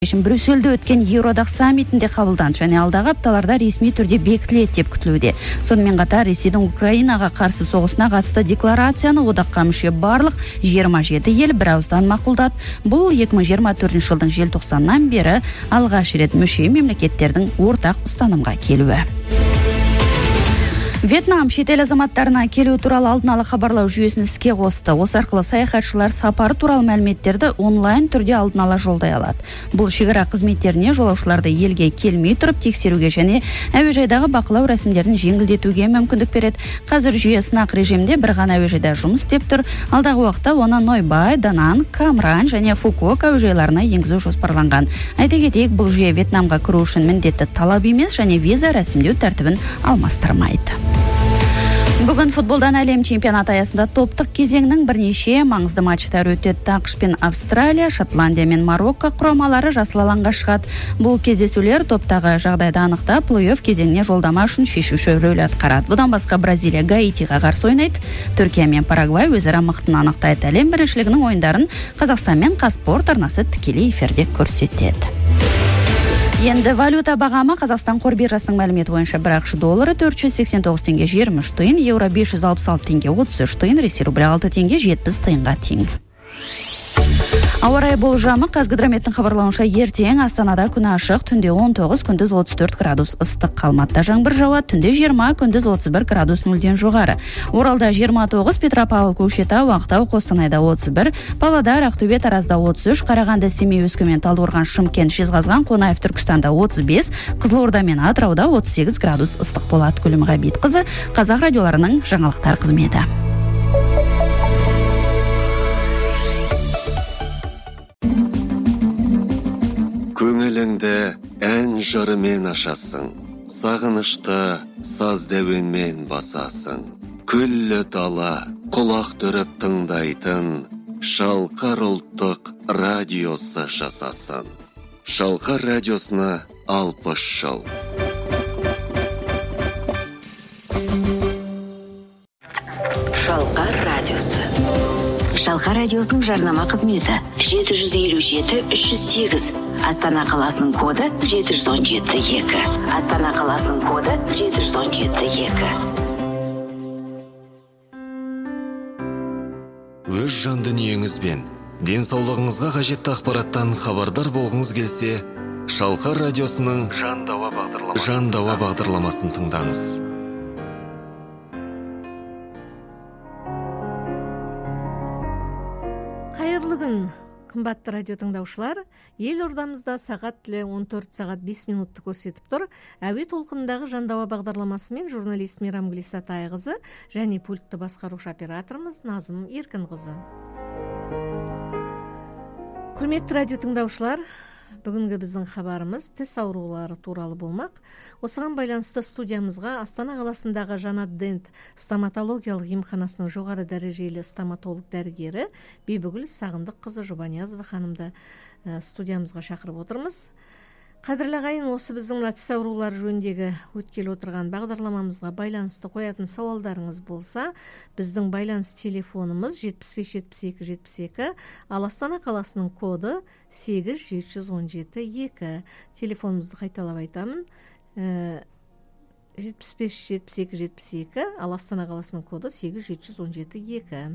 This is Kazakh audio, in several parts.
Шешім Брюссельде өткен Еуроодақ саммитінде қабылданды және алдағы апталарда ресми түрде бекітіледі деп күтілуде. Сонымен қатар Ресейдің Украинаға қарсы соғысына қатысты декларацияны одаққа мүше барлық 27 ел бірауыздан мақұлдады. Бұл 2024 жылдың желтоқсаннан бері алғаш рет мүше мемлекеттердің ортақ ұстанымға келуі. Вьетнам шетел азаматтарына келу туралы алдын ала хабарлау жүйесін іске қосты. Осы арқылы саяхатшылар сапары туралы мәліметтерді онлайн түрде алдын ала жолдай алады. Бұл шекара қызметтеріне жолаушыларды елге келмей тұрып тексеруге және әуежайдағы бақылау рәсімдерін жеңілдетуге мүмкіндік береді. Қазір жүйе сынақ режимде бір ғана әуежайда жұмыс істеп тұр. Алдағы уақытта оны Нойбай, Данан, Камран және Фукуок әуежайларына енгізу жоспарланған. Айта кетейік, бұл жүйе Вьетнамға кіру үшін міндетті талап емес және виза рәсімдеу тәртібін алмастырмайды. Бүгін футболдан әлем чемпионаты аясында топтық кезеңнің бірнеше маңызды матчтары өтеді. ақш пен Австралия, Шотландия мен Марокко құрамалары жасыл алаңға шығады. Бұл кездесулер топтағы жағдайды анықтап, плей-офф кезеңіне жолдама үшін шешуші рөл атқарады. Бұдан басқа Бразилия Гаитиға қарсы ойнайды. Түркия мен Парагвай өзара мықтыны анықтайды. Әлем біріншілігінің ойындарын Қазақстан мен Қазспорт арнасы тікелей эфирде көрсетеді. Енді валюта бағамы Қазақстан қор биржасының мәліметі бойынша бір ақш доллары 489 теңге 23 тиын, еуро 566 теңге 33 тиын, ресей рублі 6 теңге 70 тиынға тең. Ауа райы болжамы Қазгидрометтің хабарлауынша ертең Астанада күн ашық, түнде 19, күндіз 34 градус ыстық, Алматыда жаңбыр жауады, түнде 20, күндіз 31 градус нөлден жоғары. Оралда 29, Петропавл, Көкшетау, Ақтау, Қостанайда 31, Павлодар, Ақтөбе, Таразда 33, Қарағанды, Семей, Өскемен, Талдықорған, Шымкент, Жезқазған, Қонаев, Түркістанда 35, Қызылорда мен Атырауда 38 градус ыстық болады. Гүлім Ғабитқызы, Қазақ радиоларының жаңалықтар қызметі. Көңіліңді ән жырымен ашасың, сағынышты саз дәуенмен басасың. Күллі дала құлақ түріп тыңдайтын Шалқар ұлттық радиосы жасасын. Шалқар радиосына 60 жыл. Шалқар радиосы. Шалқар радиосының жарнама қызметі 757-308. Астана қаласының коды 717-2. Астана қаласының коды 717-2. Өз жан дүниеңізбен денсаулығыңызға қажетті ақпараттан хабардар болғыңыз келсе, Шалқар радиосының Жан дауа бағдарламасын тыңдаңыз. Қайырлы күн, қымбатты радио тыңдаушылар. Елордамызда сағат тілі 14 сағат 5 минутты көрсетіп тұр. Әуе толқындағы Жан дауа бағдарламасымен журналист Мейрам Гүлисатайқызы және пультті басқарушы операторымыз Назым Еркінқызы. Құрметті радио тыңдаушылар, бүгінгі біздің хабарымыз тіс аурулары туралы болмақ. Осыған байланысты студиямызға Астана қаласындағы Жанат Дент стоматологиялық емханасының жоғары дәрежелі стоматолог дәрігері Бибігүл Сағындыққызы Жұбаниязова ханымды студиямызға шақырып отырмыз. Қадірлі ағайын, осы біздің мына тіс аурулары жөніндегі өткелі отырған бағдарламамызға байланысты қоятын сауалдарыңыз болса, біздің байланыс телефонымыз 75-72-72, ал Астана қаласының коды 8-717-2. Телефонымызды қайталап айтамын. 75-72-72, ал Астана қаласының коды 8-717-2.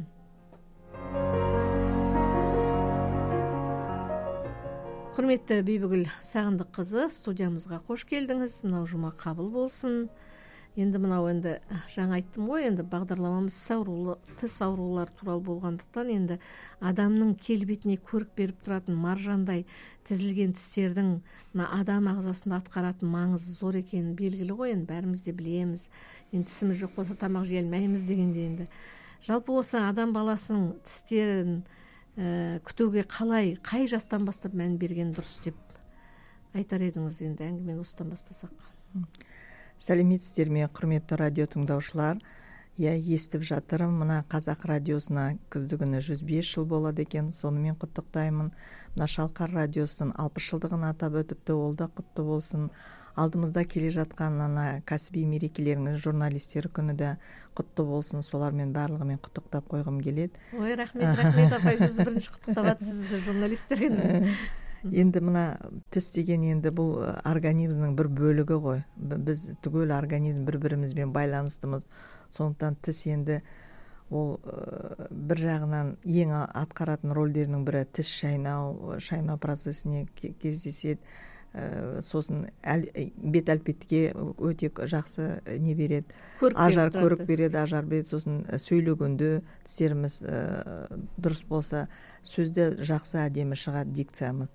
Құрметті Бибігүл Сағындыққызы, студиямызға қош келдіңіз. Мынау жұма қабыл болсын. Енді жаңа айттым ғой, енді бағдарламамыз тіс аурулар туралы болғандықтан, енді адамның келбетіне көрік беріп тұратын маржандай тізілген тістердің адам ағзасында атқаратын маңызы зор екенін белгілі ғой, енді бәріміз де білеміз. Енді тісіміз жоқ болса тамақ жей алмаймыз дегенде, енді жалпы осы адам баласының тістерін күтуге қай жастан бастап мән берген дұрыс деп айтар едіңіз? Енді әңгімені осыдан бастасақ. Сәлеметсіздер ме, құрметті радио тыңдаушылар. Естіп жатырмын, мына қазақ радиосына күздігіні 105 жыл болады екен. Сонымен құттықтаймын. Мына Шалқар радиосының 60 жылдығын атап өтіпті, ол да құтты болсын. Алдымызда келе жатқан кәсіби мерекелеріңіз, журналистер күні де құтты болсын. Солармен барлығымен құттықтап қойғым келеді. Ой, рахмет апай, бізді бірінші құттықтап жатсыз журналистер күні. Енді мына тіс деген енді бұл организмнің бір бөлігі ғой. Біз түгел организм бір-бірімізбен байланыстымыз. Сондықтан тіс енді ол бір жағынан ең атқаратын рөлдерінің бірі тіс шайнау процесіне кездеседі. Сосын бет әлпетке өте жақсы не береді, көрік береді, ажар береді. Сосын сөйлегенде тістеріміз дұрыс болса, сөзде жақсы әдемі шығады дикциямыз.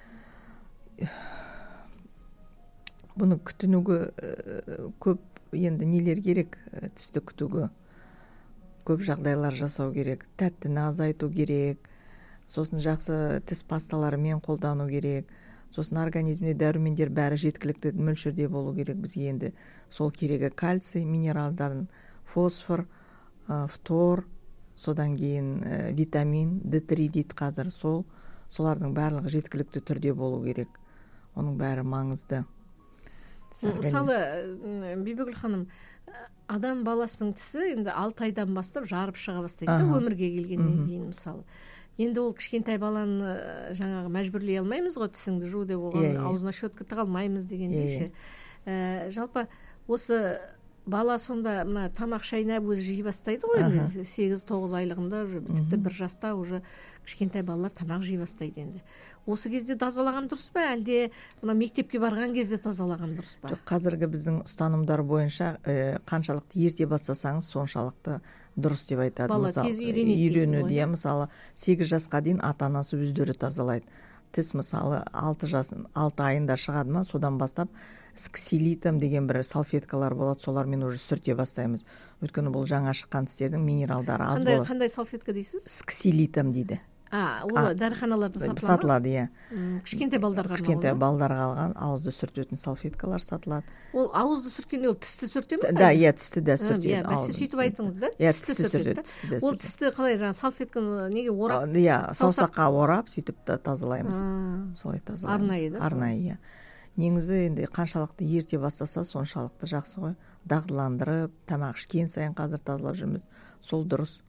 Бұны күтінуге көп енді нелер керек, тісті күтуге көп жағдайлар жасау керек, тәттіні азайту керек, сосын жақсы тіс пасталарымен қолдану керек. Сосын организмде дәрумендер бәрі жеткілікті мөлшерде болу керек. Бізге енді сол керегі кальций, минералдарын, фосфор, фтор, содан кейін витамин D3 дейді қазір. Солардың барлығы жеткілікті түрде болу керек. Оның бәрі маңызды. Мысалы, Бибігүл ханым, адам баласының тісі енді 6 айдан бастап жарып шыға бастайды, өмірге келгеннен кейін мысалы. Енді ол кішкентай баланы жаңағы мәжбүрлей алмаймыз ғой, тісіңді жу деп, оған аузына щетка тыға алмаймыз дегендей ше. Жалпы осы бала сонда мына тамақ шайнап өзі жей бастайды ғой, 8-9 айлығында, тіпті 1 жаста уже кішкентай балалар тамақ жей бастайды енді. Осы кезде тазалаған дұрыс па, әлде мына мектепке барған кезде тазалаған дұрыс па? Жоқ, қазіргі біздің ұстанымдар бойынша қаншалықты ерте бастасаңыз соншалықты дұрыс деп айтады. Бала тез үйренеді. Мысалы 8 жасқа дейін ата-анасы өздері тазалайды. Тіс мысалы 6 айында шығады ма, содан бастап сксилитом деген бір салфеткалар болады, солармен уже сүрте бастаймыз. Өйткені бұл жаңа шыққан тістердің минералдары аз болады. Қандай салфетка дейсіз? Сксилитом дейді. Ол дәріханаларда сатылады, иә. Кішкентай балдарға алған ауызды сүртетін салфеткалар сатылады. Ол ауызды сүрткенде ол тісті сүрте ме? Да, иә, тісті де сүртеді. Бәсе сөйтіп айтыңыз да? Иә, тісті сүртеді. Ол тісті қалай жаңа салфетканы неге орап? Иә, саусаққа орап, сөйтіп тазалаймыз. Солай тазалаймыз. Арнайы да? Арнайы, иә. Негізі енді қаншалықты ерте бастаса, соншалықты жақсы ғой. Дағдыландырып, тамақ ішкен сайын қазір тазалап жүрміз. Сол дұрыс.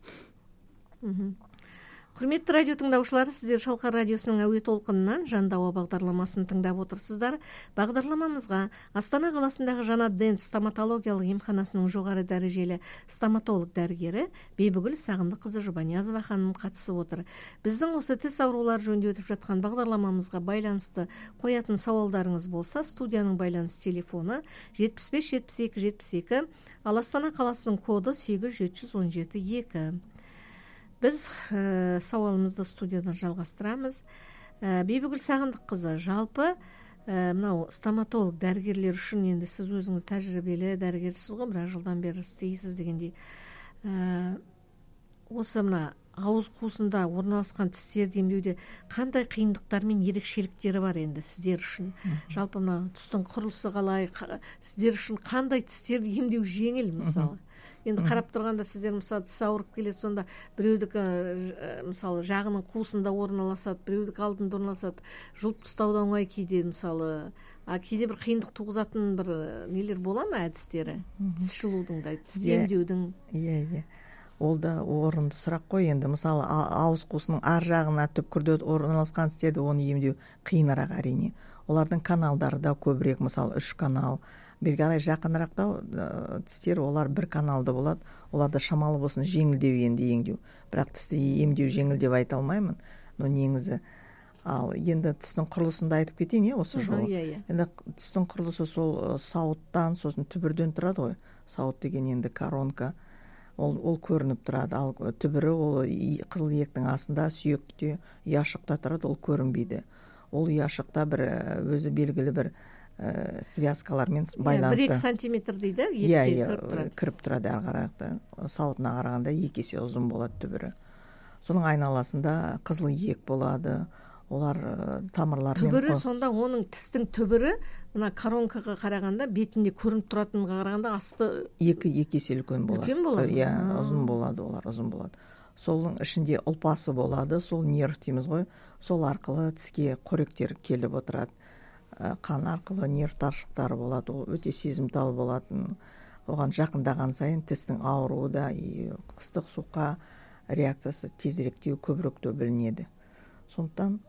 Құрметті радио тыңдаушылар, сіздер Шалқар радиосының әуе толқынынан Жандауа бағдарламасын тыңдап отырсыздар. Бағдарламамызға Астана қаласындағы Жаңа Дент стоматологиялық емханасының жоғары дәрежелі стоматолог дәрігері Бибігүл Сағындыққызы Жұбаниязова ханым қатысып отыр. Біздің осы тіс аурулары жөнінде өтіп жатқан бағдарламамызға байланысты қоятын сауалдарыңыз болса, студияның байланыс телефоны 75-72-72, ал Астана қаласының коды 8717-2. Біз сауалымызды студиядан жалғастырамыз. Бибігүл Сағындыққызы, жалпы мынау стоматолог дәрігерлер үшін, енді сіз өзіңіз тәжірибелі дәрігерсіз ғой, бірақ жылдан бері істейсіз дегендей. Осы мына ауыз қуысында орналасқан тістерді емдеуде қандай қиындықтар мен ерекшеліктері бар енді сіздер үшін? Жалпы мына тістің құрылысы қалай, сіздер үшін қандай тістерді емдеу жеңіл мысалы? Енді қарап тұрғанда сіздер мысалы тіс ауырып келеді, сонда біреудікі мысалы жағының қуысында орналасады, біреудікі алдында орналасады, жұлып тастауда оңай кейде мысалы, кейде бір қиындық туғызатын бір нелер бола ма әдістері? Тіс жұлудың да, тіс емдеудің? Иә. Ол да орынды сұрақ қой енді. Мысалы ауыз қуысының ар жағына түпкірде орналасқан тістерді оны емдеу қиынырақ әрине. Олардың каналдары да көбірек, мысалы 3 канал. Берге қарай жақынырақта тістер олар 1 каналды болады. Оларда шамалы болсын жеңілдеу енді емдеу. Бірақ тісті емдеу жеңіл деп айта алмаймын. Но негізі. Ал енді тістің құрылысында айтып кетейін, осы жолы. Енді тістің құрылысы сол сауыттан, сосын түбірден тұрады ғой. Сауыт деген енді коронка. Ол көрініп тұрады. Ал түбірі ол қызыл иектің астында, сүйекте, ұяшықта тұрады, ол көрінбейді. Ол ұяшықта бір өзі белгілі бір связкалармен байланысты. 1-2 сантиметр дейді, кіріп тұрады ағарақта. Сауытына қарағанда 2 есе ұзын болады түбірі. Соның айналасында қызыл иек болады. Олар тамырлармен... Түбірі, сонда оның тістің түбірі, мына коронкаға қарағанда, бетінде көрініп тұратынға қарағанда асты... 2 есе үлкен болады. Үлкен болады? Иә, ұзын болады, олар ұзын болады. Солың ішінде ұлпасы болады, сол нерв дейміз ғой. Сол арқылы тіске қоректер келіп отырады. Қан арқылы нерв таршықтары болады, ол өте сезімтал болатын. Оған жақындаған сайын тістің ауруы да, ыстық суыққа реакциясы тезіректеу, көбіректеу білінеді. Сондықтан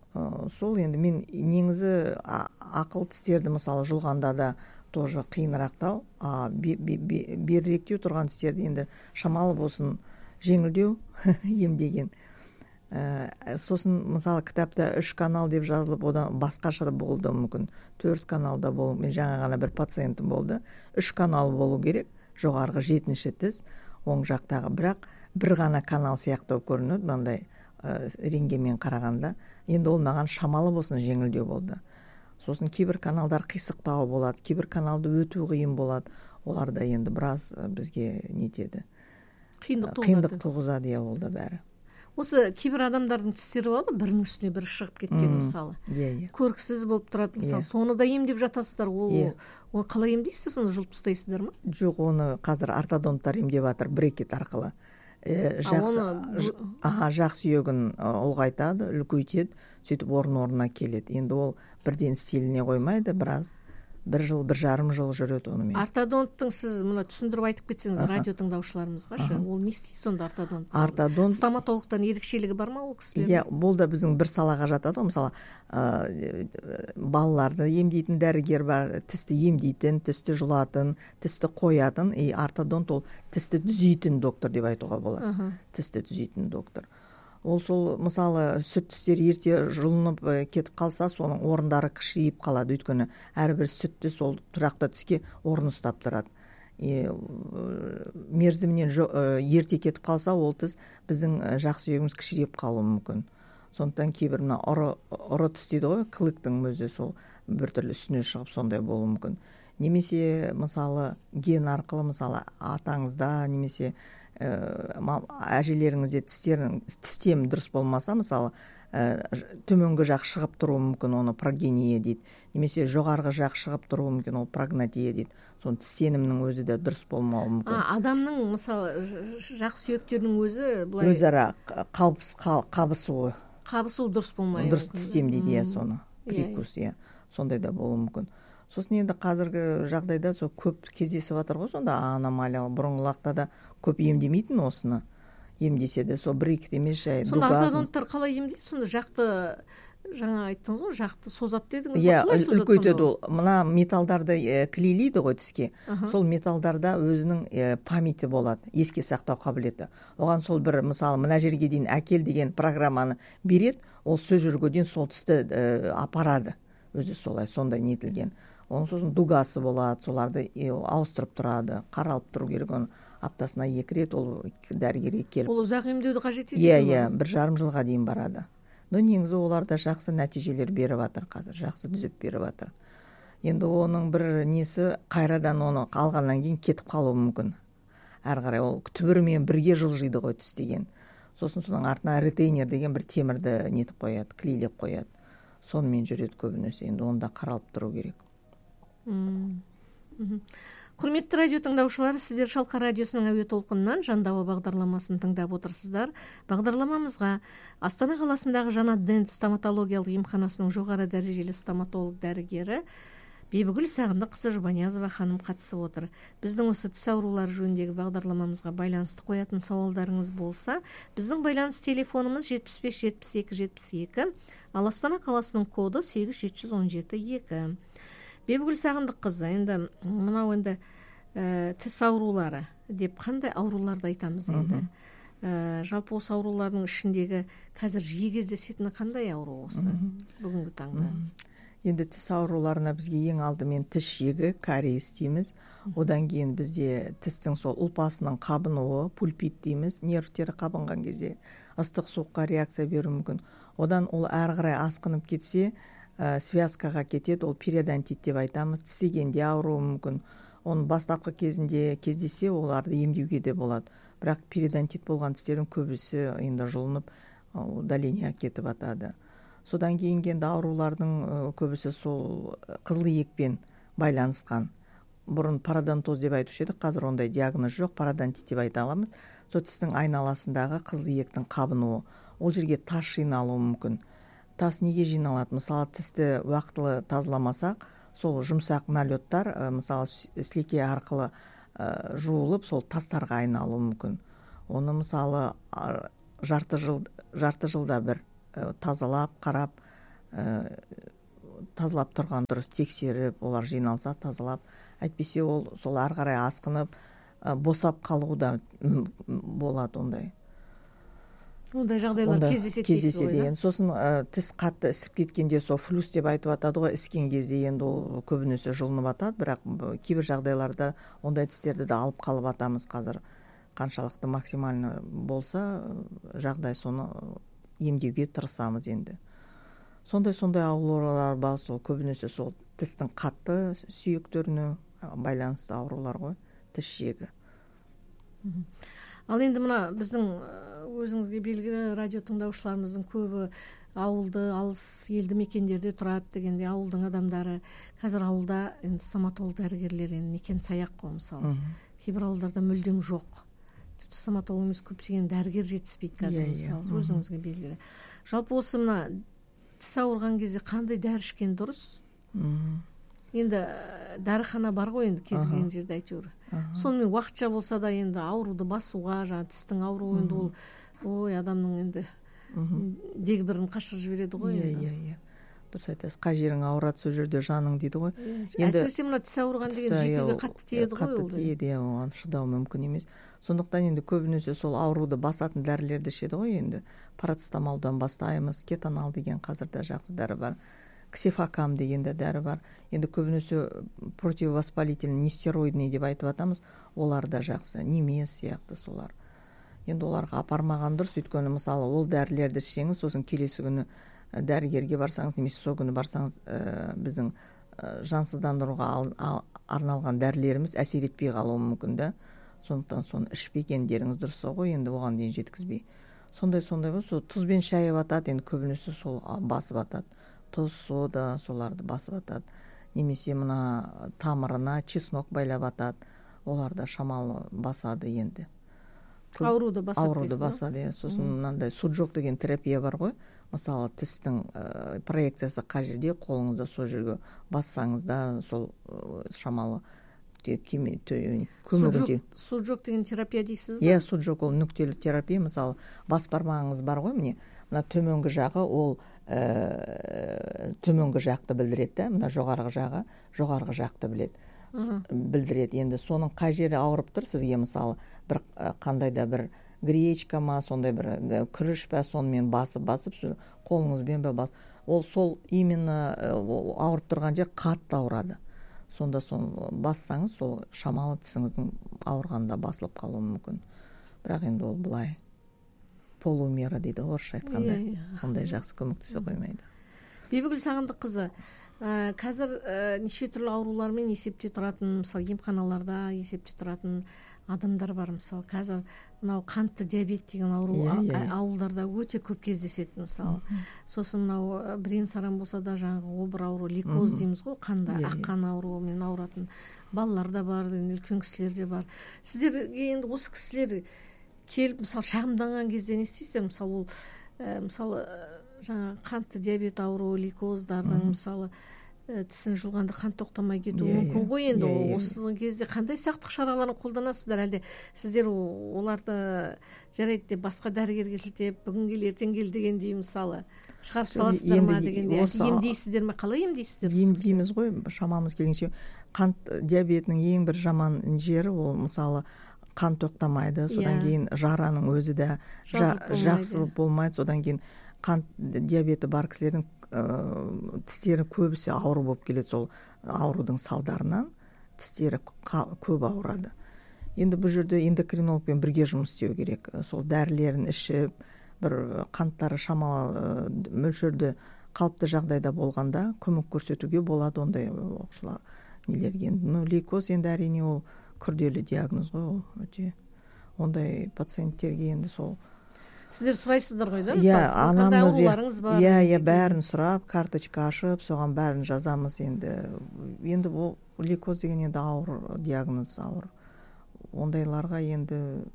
сол енді мен негізі ақыл тістерді мысалы жұлғанда да тоже қиынырақтау, беріректеу тұрған тістерді енді шамалы болсын жеңілдеу емдеген. Сосын мысалы кітапта 3 канал деп жазылып, одан басқаша болды мүмкін, 4 каналда болу. Мен жаңа ғана бір пациентім болды, 3 канал болу керек, жоғарғы 7-ші тіс оң жақтағы, бірақ бір ғана канал сияқты көрінеді мынандай рентгенмен қарағанда. Енді ол маған шамалы болсын жеңілдеу болды. Сосын кейбір каналдар қисықтау болады, кейбір каналды өту қиын болады. Олар да енді біраз бізге нетеді, қиындық туғызады. Ол да бәрі. Осы кейбір адамдардың тістері болады, бірінің үстіне бірі шығып кеткен мысалы. Көріксіз болып тұрады мысалы. Соны да емдеп жатасыздар. Ол қалай емдейсіздер, соны жұлып тастайсыздар ма? Жоқ, оны қазір ортодонттар емдеп жатыр брекет арқылы. Жақ сүйегін ұлғайтады, үлкейтеді, сөйтіп орнына келеді. Енді ол бірден істеліне қоймайды, біраз 1 жыл, 1,5 жыл жүреді онымен. Ортодонттың сіз мұны түсіндіріп айтып кетсеңіз радио тыңдаушыларымызға ше, ол не істейді сонда ортодонт? Стоматологтан ерекшелігі бар ма ол кісілердің? Бұл да біздің бір салаға жатады. Мысалы, балаларды емдейтін дәрігер бар, тісті емдейтін, тісті жұлатын, тісті қоятын, ортодонт ол тісті түзейтін доктор деп айтуға болады. Тісті түзейтін доктор. Ол сол мысалы сүт тістер ерте жұлынып кетіп қалса, соның орындары кішірейіп қалады. Өйткені әрбір сүтті сол тұрақты тіске орын ұстап тұрады. Мерзімінен ерте кетіп қалса, ол тіс біздің жақ сүйегіміз кішірейіп қалуы мүмкін. Сондықтан кейбір ұры тіс дейді ғой, клыктың өзі сол біртүрлі үстіне шығып сондай болуы мүмкін. Немесе мысалы ген арқылы, мысалы атаңызда немесе әжелеріңізде тістем дұрыс болмаса, мысалы төменгі жақ шығып тұруы мүмкін, оны прогения дейді. Немесе жоғарғы жақ шығып тұруы мүмкін, ол прогнатия дейді. Соның тістенімнің өзі де дұрыс болмауы мүмкін. Адамның мысалы жақ сүйектерінің өзі былай өзара қабысуы дұрыс болмайды. Дұрыс тістем дейді, соны прикус, сондай да болуы мүмкін. Сосын енді қазіргі жағдайда сол көп кездесіп жатыр ғой, сонда аномалия. Бұрынғылақта да көп емдемейтін осыны. Емдесе де сол брекет емес, жай дугазм. Сонда ортодонттар қалай емдейді? Сонда жақты, жаңа айттыңыз ғой, жақты созады дедіңіз. Қалай созады? Үлкейтеді ол. Мына металдарды клейлейді ғой тіске. Сол металдарда өзінің памяті болады, еске сақтау қабілеті. Оған сол бір, мысалы, мына жерге дейін әкел деген программаны береді, ол сөз жүрге дейін сол тісті апарады. Өзі солай, сондай нетілген. Оның сосын дугасы болады, соларды ауыстырып тұрады, қаралып тұру керек, оны аптасына 2 рет ол дәрігерге келіп. Ол ұзақ емдеуді қажет етеді? 1,5 жылға дейін барады. Но негізі оларда жақсы нәтижелер беріп жатыр қазір, жақсы түзеп беріп жатыр. Енді оның бір несі, қайрадан оны алғаннан кейін кетіп қалуы мүмкін. Әрі қарай ол түбірімен бірге жылжиды ғой тіс деген. Сосын соның артына ретейнер деген бір темірді нетіп қояды, клейлеп қояды. Сонымен жүреді көбінесе. Енді оны да қаралып тұру керек. Құрметті радио тыңдаушылар, сіздер Шалқар радиосының әуе толқынынан Жандауа бағдарламасын тыңдап отырсыздар. Бағдарламамызға Астана қаласындағы Жаңа Дент стоматологиялық емханасының жоғары дәрежелі стоматолог дәрігері Бибігүл Сағындыққызы Жұбаниязова ханым қатысып отыр. Біздің осы тіс аурулары жөніндегі бағдарламамызға байланысты қоятын сауалдарыңыз болса, біздің байланыс телефонымыз 75 72 72, ал Астана қаласының коды 8717-2. Бибігүл Сағындыққызы, енді мынау енді тіс аурулары деп қандай ауруларды айтамыз енді? Жалпы осы аурулардың ішіндегі қазір жиі кездесетіні қандай ауру осы бүгінгі таңда? Енді тіс ауруларына бізге ең алдымен тіс жегі, кариес дейміз. Одан кейін бізде тістің сол ұлпасының қабынуы, пульпит дейміз. Нервтері қабынған кезде ыстық суыққа реакция беруі мүмкін. Одан ол әрі қарай асқынып кетсе, связкаға кетеді, ол периодонтит деп айтамыз. Тістегенде ауруы мүмкін. Оның бастапқы кезінде кездесе, оларды емдеуге де болады. Бірақ периодонтит болған тістердің көбісі енді жұлынып, удаление кетіп атады. Содан кейін аурулардың көбісі сол қызыл иекпен байланысқан. Бұрын пародонтоз деп айтушы едік, қазір ондай диагноз жоқ, пародонтит деп айта аламыз. Сол тістің айналасындағы қызыл иектің қабынуы. Ол жерге тас жиналуы мүмкін. Тас неге жиналады? Мысалы, тісті уақытылы тазаламасақ, сол жұмсақ налеттар, мысалы, сілекей арқылы жуылып, сол тастарға айналуы мүмкін. Оны мысалы жарты жылда бір тазалап, қарап, тазалап тұрған дұрыс, тексеріп олар жиналса тазалап, әйтпесе ол сол ары қарай асқынып босап қалуы да болады. Ондай жағдайлар кездеседі. Енді сосын тіс қатты ісіп кеткенде сол флюс деп айтып атады ғой, іскен кезде енді ол көбінесе жұлынып атады, бірақ кейбір жағдайларда ондай тістерді де алып қалып атамыз. Қазір қаншалықты максимально болса жағдай, соны емдеуге тырысамыз. Енді сондай аурулар бар, сол көбінесе сол тістің қатты сүйектеріне байланысты аурулар ғой, тіс жегі. Ал енді мына біздің өзіңізге белгілі радио тыңдаушыларымыздың көбі ауылды, алыс елді мекендерде тұрады дегенде, ауылдың адамдары қазір ауылда енді стоматолог дәрігерлер енді некен саяқ қой, мысалы. Кейбір ауылдарда мүлдем жоқ. Стоматолог емес, көптеген дәрігер жетіспейді қазір, мысалы, өзіңізге белгілі. Жалпы осы мына тіс ауырған кезде қандай дәрі ішкен дұрыс? Енді дәріхана бар ғой, енді кез келген жерде әйтеуір. Сонымен уақытша болса да енді ауруды басуға, жаңа тістің ауруы енді ол адамның енді дегбірін қашырып жібереді ғой. Дұрыс айтасыз, қай жерің ауырады, сол жерде жаның дейді ғой. Әсіресе мына тіс ауырған деген жүйкеге қатты тиеді ғой. Қатты тиеді, оған шыдау мүмкін емес. Сондықтан енді көбінесе сол ауруды басатын дәрілерді ішеді ғой. Енді парацетамолдан бастаймыз, кетанал деген қазірде жақсы дәрі бар, ксифакам деген дәрі бар. Енді көбінесе противовоспалительный, нестероидный деп айтып атамыз, олар да жақсы, немес сияқты солар. Енді оларға апармаған дұрыс, өйткені мысалы ол дәрілерді ішсеңіз, сосын келесі күні дәрігерге барсаңыз, немесе сол күні барсаңыз, біздің жансыздандыруға арналған дәрілеріміз әсер етпей қалуы мүмкін да. Сондықтан соны ішпегендеріңіз дұрыс ғой, енді оған дейін жеткізбей. Сондай ғой, сол тұзбен шайып атады, енді көбінесе сол басып атады. Тұз, сода, соларды басып атады. Немесе мына тамырына чеснок байлап атады. Олар да шамалы басады енді. Ауруды басады. Сосын мынандай суджок деген терапия бар ғой. Мысалы тістің проекциясы қай жерде, қолыңызда сол жерге бассаңыз да сол шамалы көмегінде. Суджок деген терапия дейсіз бе? Суджок ол нүктелі терапия. Мысалы бас бармағыңыз бар ғой, міне мына төменгі жағы ол төменгі жақты білдіреді, мына жоғарғы жағы жоғарғы жақты білдіреді. Енді соның қай жері ауырып тұр сізге, мысалы бір қандай да бір гречка ма, сондай бір күріш па, сонымен басып қолыңызбен бе басып, ол сол именно ауырып тұрған жер қатты ауырады. Сонда бассаңыз, сол шамалы тісіңіздің ауырғанда басылып қалуы мүмкін. Бірақ енді ол былай полумера дейді орысша айтқанда, ондай жақсы көмектесе қоймайды. Бибігүл Сағындыққызы, қазір неше түрлі аурулармен есепте тұратын, мысалы емханаларда есепте тұратын адамдар бар. Мысалы қазір мынау қантты диабет деген ауру ауылдарда өте көп кездеседі. Мысалы сосын мынау бірен-саран болса да жаңағы обыр ауру, лейкоз дейміз ғой, қанда аққан ауруымен ауыратын балалар да бар, үлкен кісілер де бар. Сіздерге енді осы кісілер келіп, мысалы шағымданған кезде не істейсіздер? Мысалы ол мысалы жаңа қантты диабет ауру, лейкоздардың мысалы тісін жұлғанда қан тоқтамай кетуі мүмкін ғой. Енді осы кезде қандай сақтық шараларын қолданасыздар? Әлде сіздер оларды жарайды деп басқа дәрігерге сілтеп, бүгін кел, ертең кел дегендей мысалы шығарып саласыздар ма дегенде, емдейсіздер ме, қалай емдейсіздер? Емдейміз ғой, шамамыз келгенше. Қант диабетінің ең бір жаман жері ол мысалы қан тоқтамайды, содан кейін жараның өзі де жақсы болмайды, содан кейін қант диабеті бар кісілердің тістері көбісі ауыр болып келеді. Сол аурудың салдарынан тістері көп ауырады. Енді бұл жерде эндокринологпен бірге жұмыс істеу керек. Сол дәрілерін ішіп, бір қанттары шамалы мөлшерде қалыпты жағдайда болғанда көмек көрсетуге болады ондай оқушылар нелерге. Лейкоз енді әрине ол күрделі диагноз ғой, ол өте. Ондай пациенттерге енді сол сіздер сұрайсыздар ғой да? Қандай ауруларыңыз бар? Бәрін сұрап, карточка ашып, соған бәрін жазамыз. Енді ол лейкоз деген енді ауыр диагноз, ауыр. Ондайларға енді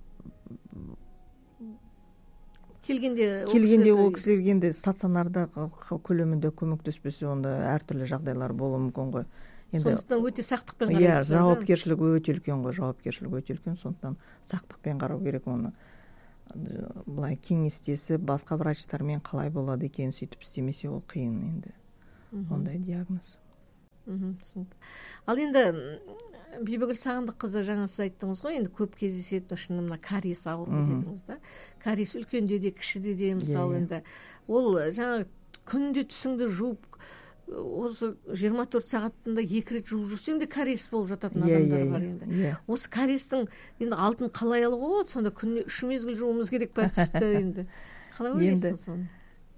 келгенде ол кісілерге енді стационарда көлемінде көмектеспесе, онда әртүрлі жағдайлар болуы мүмкін ғой. Сондықтан өте сақтықпен қарайсыздар. Жауапкершілігі өте үлкен ғой, сондықтан сақтықпен қарау керек оны. былай кеңестесіп басқа врачтармен қалай болады екен, сөйтіп істемесе ол қиын енді ондай диагноз. Түсінікті. Ал енді Бибігүл Сағындыққызы, жаңа сіз айттыңыз ғой, енді көп кездесетін шыны мына кариес ауруы дедіңіз да. Кариес үлкенде де кішіде де, мысалы енді ол жаңа күнде түсіңді жуып осы 24 сағатында 2 рет жуып жүрсең де кариес болып жататын адамдар бар енді. Осы кариестің енді алтын қалай алуға болады? Сонда күніне 3 мезгіл жуымыз керек па түсті енді? Қалай ойлайсыз соны?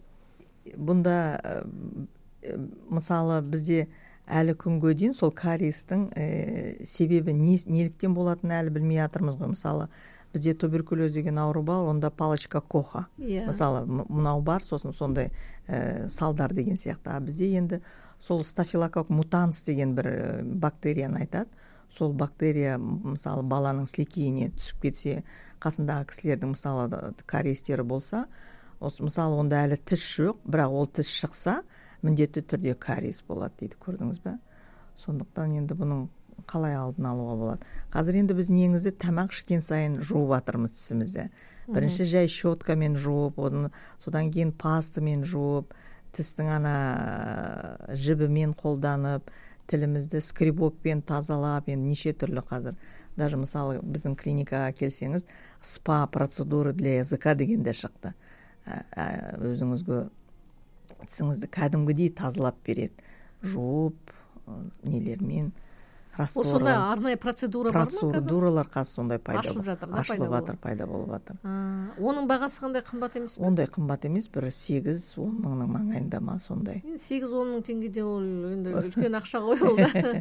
Бұнда мысалы бізде әлі күнге дейін сол кариестің себебі неліктен болатынын әлі білмей жатырмыз ғой. Мысалы бізде туберкулез деген ауру бар, онда палочка Коха. Мысалы мынау бар, сосын сондай салдар деген сияқты. Бізде енді сол стафилококк мутанс деген бір бактерияны айтады. Сол бактерия мысалы баланың сілекейіне түсіп кетсе, қасындағы кісілердің мысалы кариестері болса, мысалы онда әлі тіс жоқ, бірақ ол тіс шықса міндетті түрде кариес болады дейді, көрдіңіз бе? Сондықтан енді бұның қалай алдын алуға болады? Қазір енді біз негізі тамақ ішкен сайын жуып жатырмыз тісімізді. Бірінші жай щеткамен жуып, содан кейін пастамен жуып, тістің ана жібімен қолданып, тілімізді скребокпен тазалап, енді неше түрлі қазір. Даже мысалы біздің клиникаға келсеңіз, спа процедуры для языка деген де шықты. Өзіңізге тісіңізді кәдімгідей тазалап береді. Жуып, нелермен, растворлар. Сонда арнайы процедура бар ма? Процедуралар қазір сондай пайда ашылып жатыр, ашылып жатыр, пайда болып жатыр. Оның бағасы қандай, қымбат емес пе? Ондай қымбат емес, бір 8-10 мыңның маңайында ма сондай. 8-10 мың теңгеде ол енді үлкен ақша ғой ол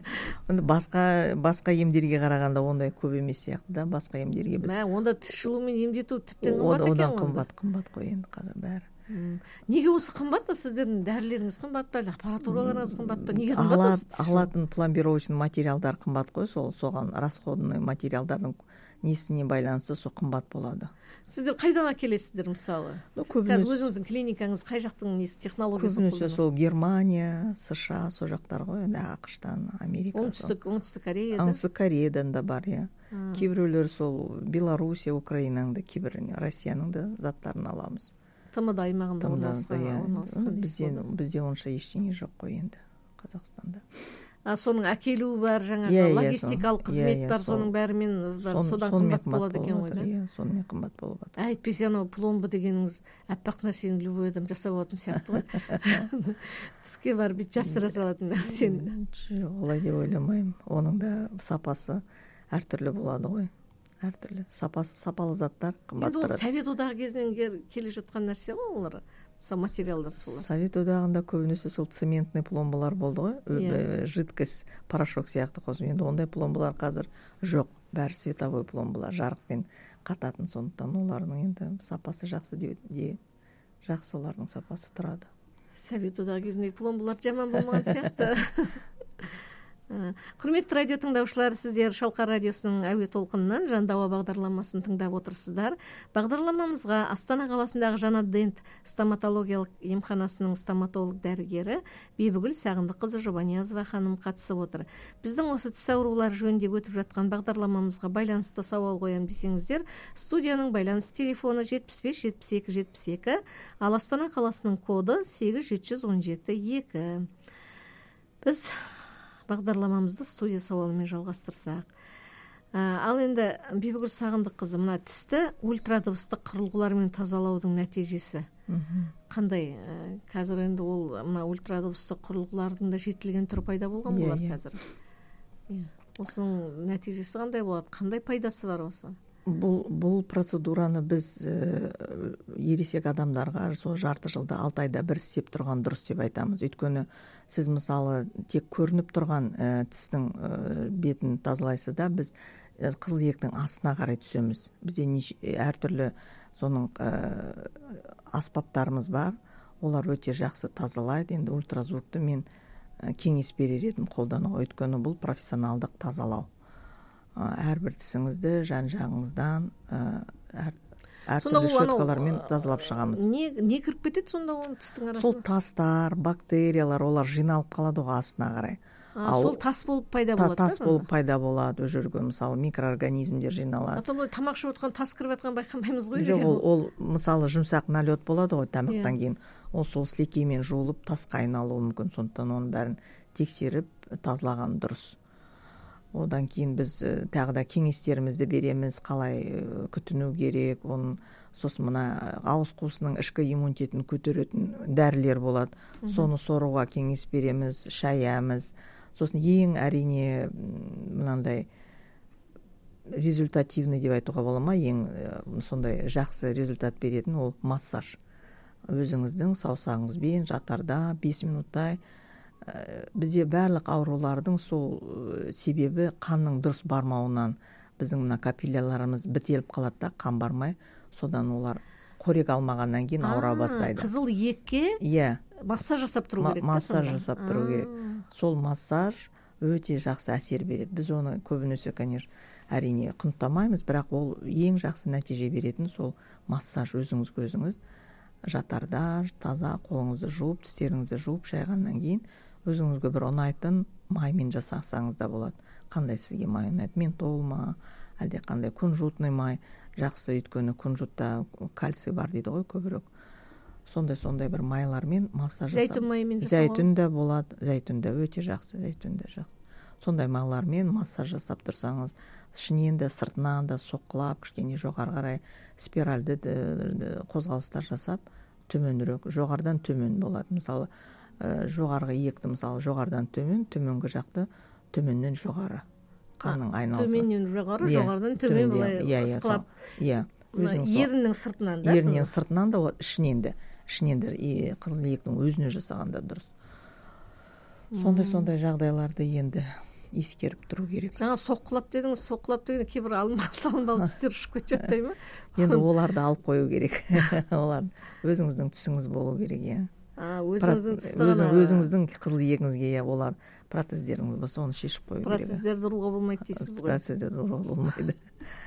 да. Басқа емдерге қарағанда ондай көп емес сияқты да, басқа емдерге біз. Онда тіс жұлумен емдету тіптен қымбат екен. Одан қымбат қой енді қазір бәрі. Неге осы қымбат та? Сіздердің дәрілеріңіз қымбат па, аппаратураларыңыз қымбат па? Неге қымбат? Алатын пломбировочный материалдар қымбат қой, соған расходный материалдардың несіне байланысты сол қымбат болады. Сіздер қайдан әкелесіздер мысалы? Қазір өзіңіздің клиникаңыз қай жақтың несі, технологиясын қолданасыз? Көбінесе сол Германия, США, сол жақтар ғой, енді ақш-тан, Америка. Оңтүстік Кореяда? Оңтүстік Кореядан да бар, иә. Кейбіреулер сол Белоруссия, Украинаның да, кейбір Россияның да заттарын аламыз. ТМД аймағында орналасқан. Бізде онша ештеңе жоқ қой енді Қазақстанда. Соның әкелуі бар, жаңағы логистикалық қызмет бар, соның бәрімен содан қымбат болады екен ғой да? Сонымен қымбат болып жатыр. Әйтпесе анау пломба дегеніңіз аппақ нәрсені любой адам жасап алатын сияқты ғой. Тіске барып бүйтіп жапсыра салатын нәрсені. Олай деп ойламаймын. Оның да сапасы әртүрлі болады ғой. Әртүрлі сапалы заттар қымбат тұрады. Ол Совет одағы кезінен келе жатқан нәрсе ғой олар, материалдар солар. Совет одағында көбінесе сол цементный пломбалар болды ғой, жидкость, порошок сияқты қосып. Енді ондай пломбалар қазір жоқ, бәрі световой пломбалар, жарықпен қататын, сондықтан олардың енді сапасы жақсы жақсы, олардың сапасы тұрады. Совет одағы кезіндегі пломбалар жаман болмаған сияқты. Құрметті радио тыңдаушылар, сіздер Шалқар радиосының әуе толқынынан Жандауа бағдарламасын тыңдап отырсыздар. Бағдарламамызға Астана қаласындағы Жаңа Дент стоматологиялық емханасының стоматолог дәрігері Бибігүл Сағындыққызы Жобаниязова ханым қатысып отыр. Біздің осы тіс аурулары жөнінде өтіп жатқан бағдарламамызға байланысты сауал қоям десеңіздер, студияның байланыс телефоны 75-72-72, ал Астана қаласының коды 8717-2. Біз бағдарламамызды студия сауалымен жалғастырсақ. Ал енді Бибігүл Сағындыққызы, мына тісті ультрадыбыстық құрылғылармен тазалаудың нәтижесі қандай? Қазір енді ол мына ультрадыбыстық құрылғылардың да жетілген түрі пайда болған болады қазір. Осының нәтижесі қандай болады? Қандай пайдасы бар осы? Бұл процедураны біз ересек адамдарға сол жарты жылда 6 айда бір істеп тұрған дұрыс деп айтамыз. Өйткені сіз мысалы тек көрініп тұрған тістің бетін тазалайсыз да, біз қызылектің астына қарай түсеміз. Бізде әртүрлі соның аспаптарымыз бар, олар өте жақсы тазалайды. Енді ультразвукты мен кеңес берер едім қолдануға, өйткені бұл профессионалдық тазалау. Әрбір тісіңізді жан-жағыңыздан әртүрлі щеткалармен тазалап шығамыз. Не кіріп кетеді сонда оның тістің арасына? Сол тастар, бактериялар, олар жиналып қалады ғой астына қарай. Сол тас болып пайда болады. Тас болып пайда болады. Ол жерге мысалы микроорганизмдер жиналады. Ата тамақ ішіп отқан тас кіріп жатқан байқамаймыз ғой. Жоқ, ол мысалы жұмсақ налет болады ғой тамақтан кейін. Ол сол сілекеймен жуылып тасқа айналуы мүмкін. Сондықтан оның бәрін тексеріп тазалаған дұрыс. Одан кейін біз тағы да кеңестерімізді береміз, қалай күтіну керек. Оның сосын мына ауыз қуысының ішкі иммунитетін көтеретін дәрілер болады. Соны соруға кеңес береміз, шаямыз. Сосын ең әрине мынандай результативный деп айтуға бола ма, ең сондай жақсы результат беретін ол массаж. Өзіңіздің саусағыңызбен жатарда 5 минуттай. Бізде барлық аурулардың сол себебі қанның дұрыс бармауынан. Біздің мына капилляларымыз бітеліп қалады да, қан бармай, содан олар қорек алмағаннан кейін ауыра бастайды. Қызыл етке массаж жасап тұру керек. Массаж жасап тұру керек. Сол массаж өте жақсы әсер береді. Біз оны көбінесе, конечно, әрине құнттамаймыз, бірақ ол ең жақсы нәтиже беретін сол массаж. Өзіңізге өзіңіз жатарда таза қолыңызды жуып, тістеріңізді жуып шайғаннан кейін өзіңізге бір ұнайтын маймен жасасаңыз да болады. Қандай сізге май ұнайды? Ментол ма, әлде қандай кунжутный май? Жақсы, өйткені кунжутта кальций бар дейді ғой көбірек. Сондай бір майлармен массаж жасап. Зәйтүн майымен жасау. Зәйтүн де болады. Зәйтүн де өте жақсы, зәйтүн де жақсы. Сондай майлармен массаж жасап тұрсаңыз, ішінен де сыртынан да соққылап, кішкене жоғары қарай спиральді қозғалыстар жасап, төменірек, жоғарыдан төмен болады. Мысалы, жоғарғы иекті мысалы жоғарыдан төмен, төменгі жақты төменнен жоғары. Қанның айналысы. Төменнен жоғары, жоғарыдан төмен былай ысқылап. Еріннің сыртынан да? Еріннен сыртынан да, ішінен де қызыл иектің өзіне жасағанда дұрыс. Сондай жағдайларды енді ескеріп тұру керек. Жаңа соққылап дедіңіз, кейбір алынбалы тістер ұшып кетіп жатпай ма? Енді оларды алып қою керек. Олар өзіңіздің тісіңіз болу керек, өзіңіздің қызыл иегіңізге, олар протездеріңіз болса, оны шешіп қою керек. Протездерді ұруға болмайды дейсіз ғой? Протездерді ұруға болмайды.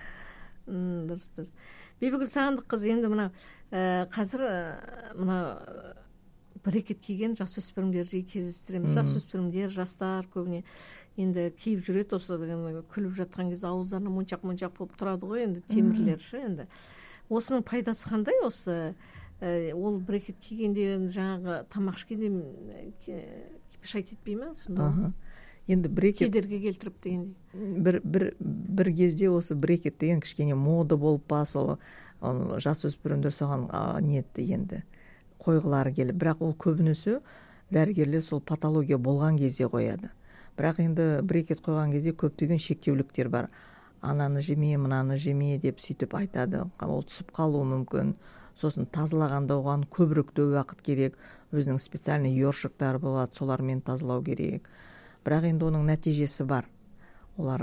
Дұрыс. Бибігүл Сағындыққызы, енді мына қазір мына брекет киген жасөспірімдер жиі кездестіреміз. Жасөспірімдер, жастар көбіне енді киіп жүреді, осы күліп жатқан кезде ауыздарына моншақ болып тұрады ғой, енді темірлер. Енді осының пайдасы қандай? Осы ол брекет кигенде жаңағы тамақ ішкенде кипиш етпей ме? Енді брекет кедергі келтіріп дегендей. Бір кезде осы брекет деген кішкене мода болып па, сол жасөспірімдер соған ниетті енді қойғылары келіп, бірақ ол көбінесе дәрігерлер сол патология болған кезде қояды. Бірақ енді брекет қойған кезде көптеген шектеуліктер бар. Ананы жеме, мынаны жеме деп сөйтіп айтады. Ол түсіп қалуы мүмкін. Сосын тазалағанда оған көбіректе уақыт керек. Өзінің специальный ёршықтары болады, солармен тазалау керек. Бірақ енді оның нәтижесі бар. Олар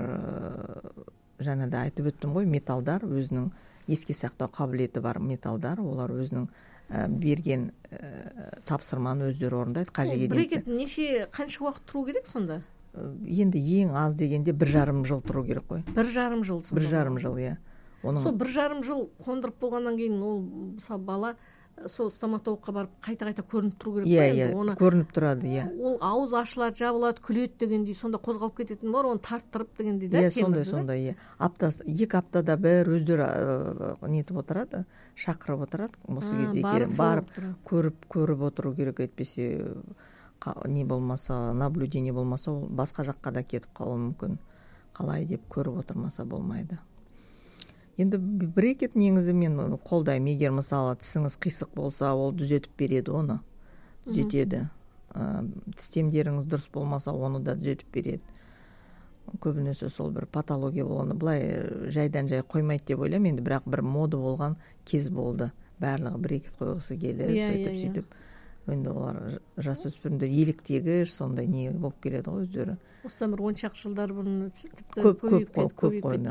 жаңа да айтып өттім ғой, металдар, өзінің еске сақтау қабілеті бар металдар, олар өзінің берген тапсырманы өздері орындайды. Брекет қанша уақыт тұру керек сонда? Енді ең аз дегенде 1,5 жыл тұру керек қой. 1,5 жыл сонда? 1,5 жыл, иә. Сол 1,5 жыл қондырып болғаннан кейін ол мысалы бала сол стоматологқа барып қайта көрініп тұру керек қой. Иә, көрініп тұрады, иә. Ол ауыз ашылады, жабылады, күледі дегендей, сонда қозғалып кететін бар, оны тарттырып дегендей да? Иә, сондай, иә. 2 аптада бір өздері нетіп отырады, шақырып отырады. Осы кезде барып көріп отыру керек, етпесе не болмаса, наблюдение болмаса, ол басқа жаққа да кетіп қалуы мүмкін. Қалай деп көріп отырмаса болмайды. Енді брекет негізі мен қолдаймын. Егер мысалы тісіңіз қисық болса, ол түзетіп береді оны. Түзетеді. Тістемдеріңіз дұрыс болмаса, оны да түзетіп береді. Көбінесе сол бір патология болғанда, былай жайдан жай қоймайды деп ойлаймын. Енді бірақ бір мода болған кез болды. Барлығы брекет қойғысы келіп, сөйтіп. Енді олар жасөспірімдер еліктегіш, сондай не болып келеді ғой өздері. Осыдан бір 10 жылдар бұрын көп қойды.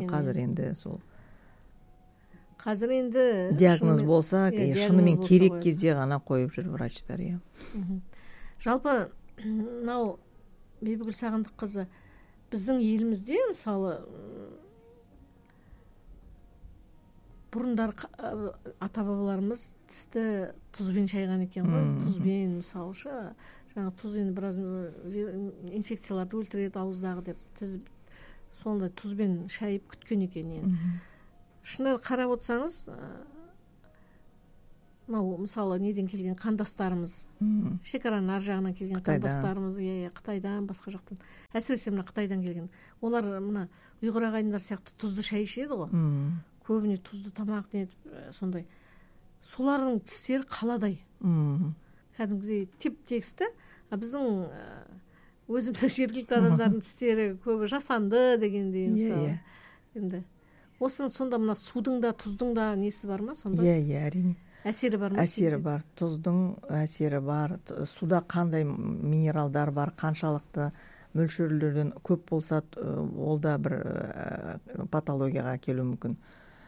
Қазір енді диагноз болса, шынымен керек кезде ғана қойып жүр врачтар. Жалпы, мынау Бибігүл Сағындыққызы, біздің елімізде мысалы бұрындар ата-бабаларымыз тісті тұзбен шайған екен ғой. Тұзбен мысалшы жаңа тұз енді біраз инфекцияларды өлтіреді ауыздағы деп тізіп сондай тұзбен шайып күткен екен енді. Шынында қарап отырсаңыз, мынау мысалы неден келген қандастарымыз, шекараның ар жағынан келген қандастарымыз, Қытайдан, басқа жақтан, әсіресе мына Қытайдан келген, олар мына ұйғыр ағайындар сияқты тұзды шай ішеді ғой, көбіне тұзды тамақ сондай. Солардың тістері қаладай, кәдімгідей теп-тексті, біздің өзіміздің жергілікті адамдардың тістері көбі жасанды дегендей мысалы. Енді осының сонда мына судың да тұздың да несі бар ма сонда? Әрине. Әсері бар ма? Әсері бар. Тұздың әсері бар. Суда қандай минералдар бар, қаншалықты мөлшерлерден көп болса, ол да бір патологияға келуі мүмкін.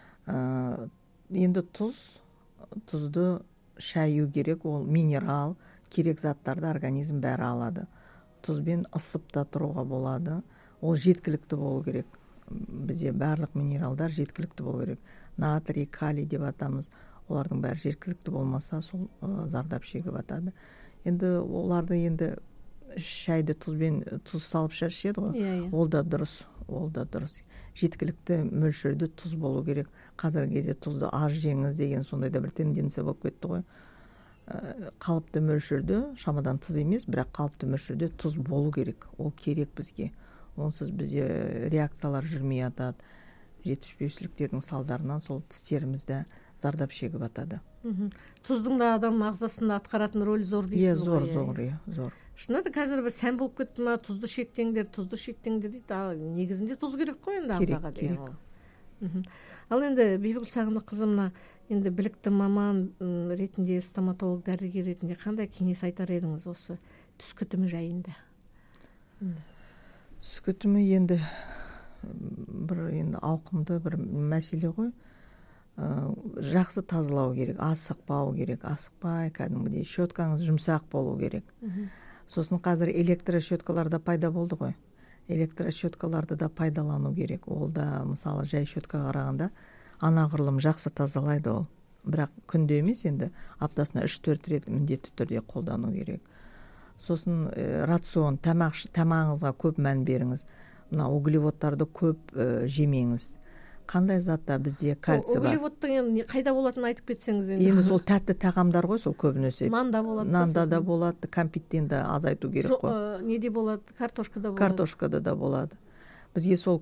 Енді тұзды шаю керек, ол минерал, керек заттарды организм бәрі алады. Тұзбен ысып та тұруға болады. Ол жеткілікті болу керек. Бізде барлық минералдар жеткілікті болу керек. Натрий, калий деп атамыз. Олардың бәрі жеткілікті болмаса, сол зардап шегіп атады. Енді оларды шайды тұз салып ішеді ғой. Ол да дұрыс. Жеткілікті мөлшерде тұз болу керек. Қазіргі кезде тұзды аз жеңіз деген сондай да бір тенденция болып кетті ғой. Қалыпты мөлшерде, шамадан тыз емес, бірақ қалыпты мөлшерде тұз болу керек. Ол керек бізге. Онсыз бізде реакциялар жүрмей атады. Жетіспеушіліктердің салдарынан сол тістерімізді зардап шегіп атады. Тұздың да адам ағзасында атқаратын рөлі зор дейсіз ғой? Зор. Шынында қазір бір сән болып кетті ма, тұзды шектеңдер дейді. Негізінде тұз керек қой енді ағзаға деген. Ал енді Бибігүл Сағындыққызы мына енді білікті маман ретінде, стоматолог дәрігер ретінде қандай кеңес айтар едіңіз осы түс күтімі жайында? Түс күтімі енді ауқымды бір мәселе ғой. Жақсы тазалау керек, асықпау керек, асықпай кәдімгідей щеткаңыз жұмсақ болу керек. Сосын қазір электрошеткалар да пайда болды ғой. Электрошеткаларды да пайдалану керек. Ол да мысалы жай щеткаға қарағанда анағұрлым жақсы тазалайды ол. Бірақ күнде емес, енді аптасына 3-4 рет міндетті түрде қолдану керек. Сосын рацион, тамағыңызға көп мән беріңіз. Мына углеводтарды көп жемеңіз. Қандай затта бізде кальций бар. Углеводтың қайда болатынын айтып кетсеңіз енді. Енді сол тәтті тағамдар ғой, сол көбінесе. Нанда болады. Нанда да болады, кәмпиттен де азайту керек қой. Неде болады? Картошкада болады. Картошкада да болады. Бізге сол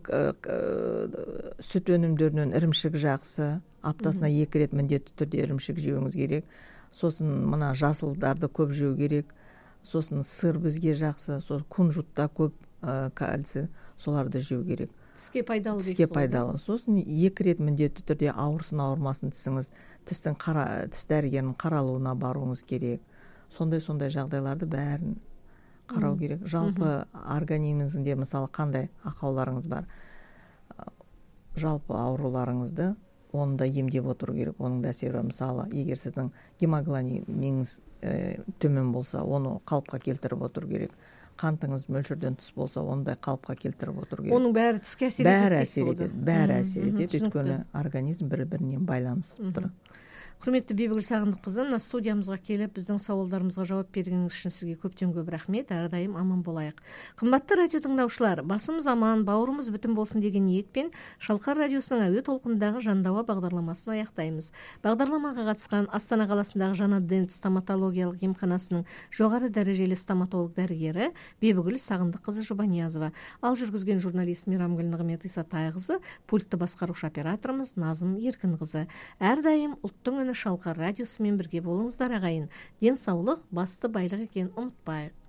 сүт өнімдерінен ірімшік жақсы. Аптасына 2 рет міндетті түрде ірімшік жеуіңіз керек. Сосын мына жасылдарды көп жеу керек. Сосын сыр бізге жақсы. Сосын кунжутта көп кальций, соларды жеу керек. Тіске пайдалы дейсіз. Тіске пайдалы. Сосын 2 рет міндетті түрде ауырсын ауырмасын тісіңіз, тіс дәрігерінің қаралуына баруыңыз керек. Сондай жағдайларды бәрін қарау керек. Жалпы организміңізде мысалы қандай ақауларыңыз бар, жалпы ауруларыңызды оны да емдеп отыру керек. Оның да әсері мысалы, егер сіздің гемоглобиніңіз төмен болса, оны қалыпқа келтіріп отыру керек. Қантыңыз мөлшерден тыс болса, ондай қалыпқа келтіріп отыру керек. Оның бәрі тіске әсер етеді. Бәрі әсер етеді. Өйткені организм бір-бірінен байланысып тұр. Құрметті Бибігүл Сағындыққызы, мына студиямызға келіп біздің сауалдарымызға жауап бергеніңіз үшін сізге көптен көп рахмет. Әрдайым аман болайық. Қымбатты радио тыңдаушылар, басымыз аман, бауырымыз бүтін болсын деген ниетпен Шалқар радиосының әуе толқындағы Жандауа бағдарламасын аяқтаймыз. Бағдарламаға қатысқан Астана қаласындағы Жаңа Дент стоматологиялық емханасының жоғары дәрежелі стоматолог дәрігері Бибігүл Сағындыққызы Жұбаниязова, ал жүргізген журналист Мейрамгүл Нығмет Исатайқызы, пультті басқарушы операторымыз Назым Еркінқызы. Әрдайым ұлттың үні Шалқар радиосымен бірге болыңыздар ағайын. Денсаулық басты байлық екенін ұмытпайық.